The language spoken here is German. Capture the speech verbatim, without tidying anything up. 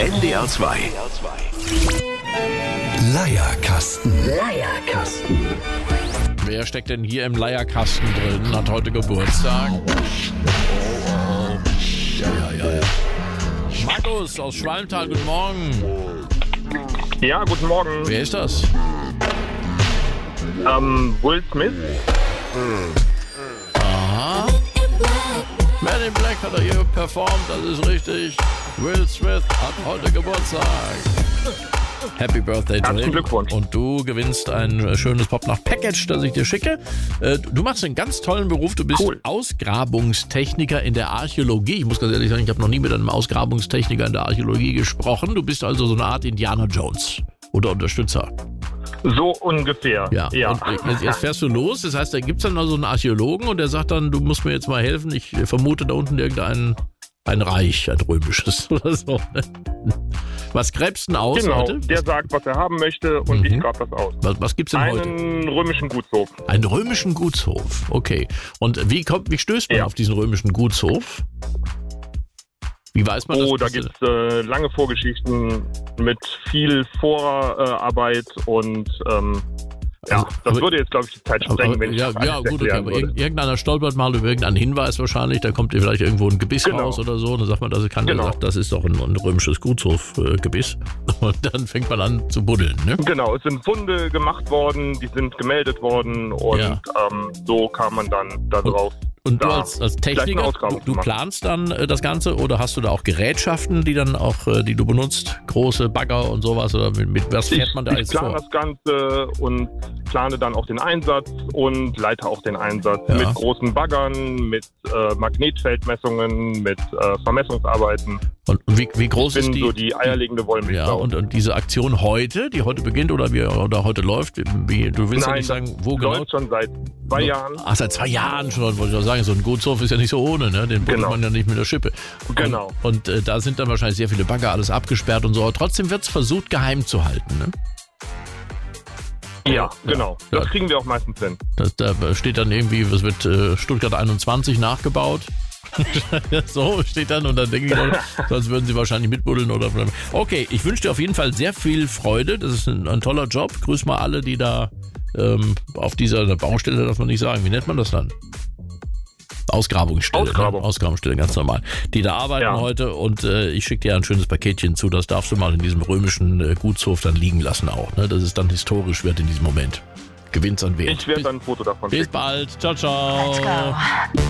N D R zwei. Leierkasten. Leierkasten. Wer steckt denn hier im Leierkasten drin? Hat heute Geburtstag. Oh, oh. Ja, ja, ja, ja. Markus aus Schwalmtal, guten Morgen. Ja, guten Morgen. Wer ist das? Ähm, Will Smith. Aha. Man in Black hat er hier performt, das ist richtig. Will Smith hat heute Geburtstag. Happy Birthday to Herzlichen him. Glückwunsch. Und du gewinnst ein schönes Pop-Nach-Package, das ich dir schicke. Du machst einen ganz tollen Beruf. Du bist Cool. Ausgrabungstechniker in der Archäologie. Ich muss ganz ehrlich sagen, ich habe noch nie mit einem Ausgrabungstechniker in der Archäologie gesprochen. Du bist also so eine Art Indiana Jones oder Unterstützer. So ungefähr. Ja, ja. Und jetzt, jetzt fährst du los. Das heißt, da gibt es dann also einen Archäologen und der sagt dann, du musst mir jetzt mal helfen. Ich vermute da unten irgendein ein Reich, ein römisches oder so. Was gräbst du denn aus Genau, heute? der sagt, was er haben möchte und Mhm. ich grab das aus. Was, was gibt's denn heute? Einen römischen Gutshof. Einen römischen Gutshof, okay. Und wie kommt, wie stößt man Ja. auf diesen römischen Gutshof? Wie weiß man das? Oh, da dass- gibt's äh, lange Vorgeschichten mit viel Vorarbeit und ähm, ja, Also, das aber- würde jetzt, glaube ich, die Zeit aber, sprengen, aber, wenn ich ja, das alles ja gut, okay, erklären aber würde. irg- irgendeiner stolpert mal über irgendeinen Hinweis wahrscheinlich, da kommt ihr vielleicht irgendwo ein Gebiss Genau. raus oder so, dann sagt man, das kann Genau. gesagt, das ist doch ein, ein römisches Gutshofgebiss. Und dann fängt man an zu buddeln, ne? Genau, es sind Funde gemacht worden, die sind gemeldet worden und Ja. ähm, so kam man dann da drauf. Und du da als, als vielleicht eine Techniker, Ausgrabung du, zu du machen. planst dann äh, das Ganze oder hast du da auch Gerätschaften, die dann auch, äh, die du benutzt, große Bagger und sowas oder mit, mit was fährt Ich, man da ich alles plane vor? das Ganze und plane dann auch den Einsatz und leite auch den Einsatz Ja. mit großen Baggern, mit äh, Magnetfeldmessungen, mit äh, Vermessungsarbeiten. Und wie, wie groß Ich bin ist die? so die eierlegende Wollmilchsau. Ja, und, und diese Aktion heute, die heute beginnt oder wie oder heute läuft, wie, du willst ja Nein, nicht sagen, das wo genau? läuft schon seit zwei Jahren. Ach, seit zwei Jahren schon, wollte ich auch sagen. So ein Gutshof ist ja nicht so ohne, ne? Den buddelt Genau. man ja nicht mit der Schippe. Genau. Und, und äh, da sind dann wahrscheinlich sehr viele Bagger, alles abgesperrt und so. Aber trotzdem wird es versucht, geheim zu halten, ne? Ja, genau. Ja. Das kriegen wir auch meistens hin. Das, da steht dann irgendwie, was wird äh, Stuttgart einundzwanzig nachgebaut? So steht dann und dann denke ich, mal, sonst würden sie wahrscheinlich mitbuddeln oder. Okay, ich wünsche dir auf jeden Fall sehr viel Freude. Das ist ein, ein toller Job. Grüß mal alle, die da ähm, auf dieser Baustelle, darf man nicht sagen. Wie nennt man das dann? Ausgrabungsstelle. Ausgrabung. Ne? Ausgrabungsstelle, ganz normal. Die da arbeiten Ja. heute und äh, ich schicke dir ein schönes Paketchen zu. Das darfst du mal in diesem römischen äh, Gutshof dann liegen lassen auch. Ne? Das ist dann historisch wert in diesem Moment. Gewinnt's an Wert. Ich werde dann ein Foto davon Bis schicken. bald. Ciao, ciao. Let's go.